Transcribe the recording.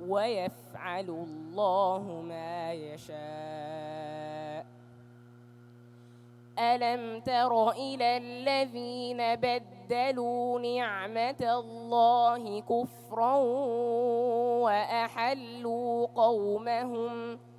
ويفعل الله ما يشاء. ألم تر إلى الذين بدلوا نعمة الله كفرا وأحلوا قومهم